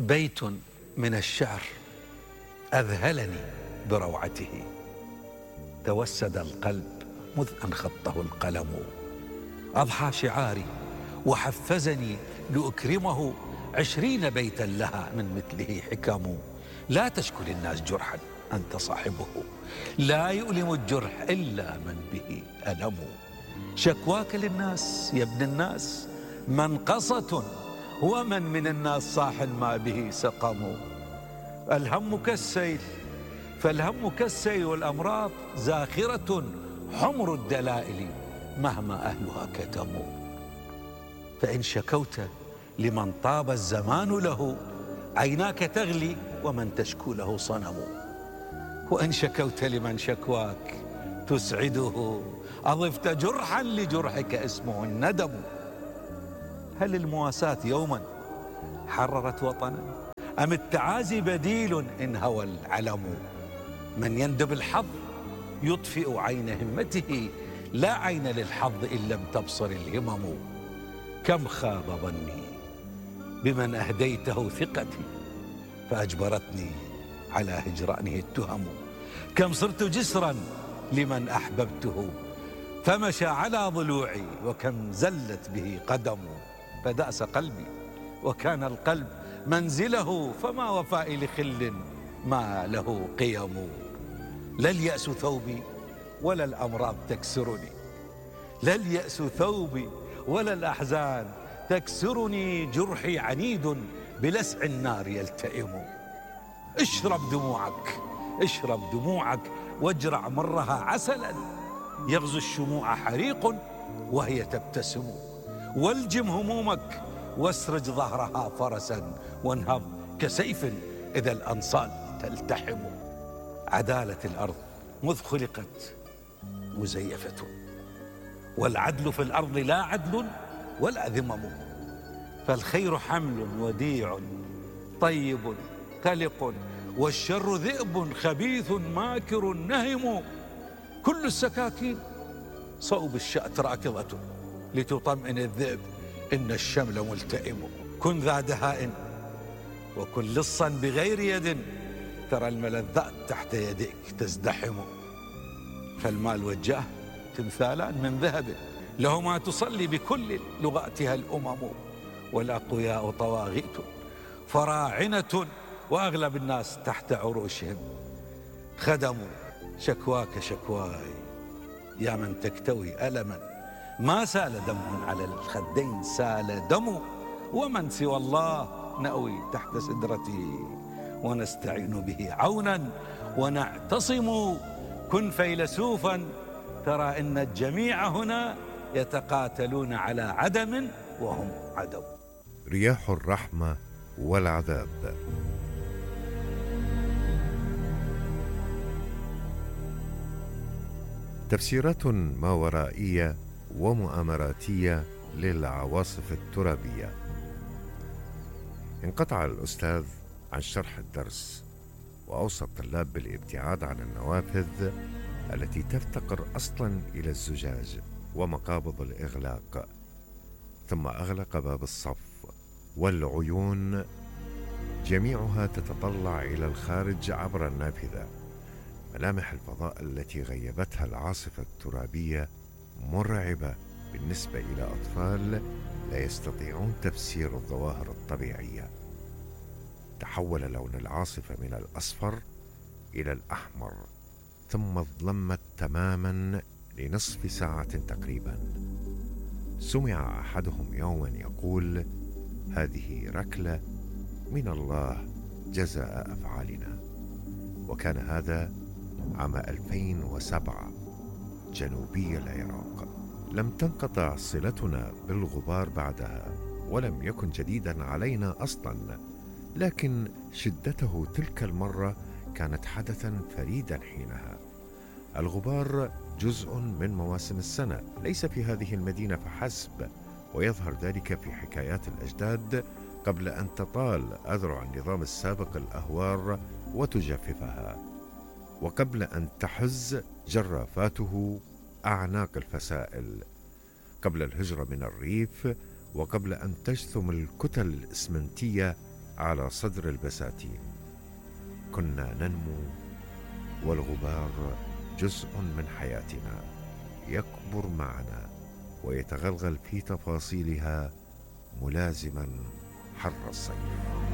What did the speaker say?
بيت من الشعر أذهلني بروعته، توسد القلب مذ أن خطه القلم، أضحى شعاري وحفزني لأكرمه 20 بيتا لها من مثله حكم. لا تشكو للناس جرحا أنت صاحبه، لا يؤلم الجرح إلا من به ألم. شكواك للناس يا ابن الناس منقصة، ومن من الناس صاح ما به سقم. الهم كالسيل فالهم كالسيل، والأمراض زاخرة حمر الدلائل مهما أهلها كتموا. فإن شكوت لمن طاب الزمان له، عيناك تغلي ومن تشكو له صنم. وإن شكوت لمن شكواك تسعده، أضفت جرحا لجرحك اسمه الندم. هل المواساة يوما حررت وطنا، أم التعازي بديل إن هوى العلم؟ من يندب الحظ يطفئ عين همته، لا عين للحظ إن لم تبصر الهمم. كم خاب ظني بمن أهديته ثقتي، فأجبرتني على هجرانه التهم. كم صرت جسرا لمن أحببته، فمشى على ضلوعي، وكم زلت به قدم. فدأس قلبي وكان القلب منزله، فما وفائي لخل ما له قيم. لا اليأس ثوبي ولا الأمراض تكسرني، لا اليأس ثوبي ولا الأحزان تكسرني. جرحي عنيد بلسع النار يلتئم. اشرب دموعك اشرب دموعك واجرع مرها عسلا، يغزو الشموع حريق وهي تبتسم. والجم همومك واسرج ظهرها فرسا، وانهض كسيف إذا الأنصال تلتحم. عدالة الأرض مذ خلقت مزيفة، والعدل في الأرض لا عدل ولا ذمم. فالخير حمل وديع طيب قلق، والشر ذئب خبيث ماكر نهم. كل السكاكين صوب الشأت راكضة، لتطمئن الذئب إن الشمل ملتئم. كن ذا دهاء وكن لصا بغير يد، ترى الملذات تحت يديك تزدحم. فالمال والجاه تمثالان من ذهب، لهما تصلي بكل لغاتها الأمم. والأقوياء طواغيت فراعنة، وأغلب الناس تحت عروشهم خدموا. شكواك شكواي يا من تكتوي ألما، ما سال دم على الخدين سال دم. ومن سوى الله نأوي تحت سدرته، ونستعين به عونا ونعتصم. كن فيلسوفا ترى إن الجميع هنا يتقاتلون على عدم وهم عدم. رياح الرحمة والعذاب. تفسيرات ماورائية ومؤامراتية للعواصف الترابية. انقطع الأستاذ عن شرح الدرس، وأوصى الطلاب بالابتعاد عن النوافذ التي تفتقر أصلا إلى الزجاج ومقابض الإغلاق. ثم أغلق باب الصف، والعيون جميعها تتطلع إلى الخارج عبر النافذة. ملامح الفضاء التي غيبتها العاصفة الترابية مرعبة بالنسبة إلى أطفال لا يستطيعون تفسير الظواهر الطبيعية. تحول لون العاصفة من الأصفر إلى الأحمر، ثم اظلمت تماما لنصف ساعة تقريبا. سمع أحدهم يوما يقول: هذه ركلة من الله جزاء أفعالنا. وكان هذا عام 2007 جنوبي العراق. لم تنقطع صلتنا بالغبار بعدها، ولم يكن جديدا علينا أصلا، لكن شدته تلك المرة كانت حدثا فريدا حينها. الغبار جزء من مواسم السنة، ليس في هذه المدينة فحسب، ويظهر ذلك في حكايات الأجداد قبل أن تطال أذرع النظام السابق الأهوار وتجففها، وقبل أن تحز جرافاته أعناق الفسائل، قبل الهجرة من الريف، وقبل أن تجثم الكتل الإسمنتية على صدر البساتين. كنا ننمو، والغبار جزء من حياتنا، يكبر معنا ويتغلغل في تفاصيلها، ملازما حر الصيف.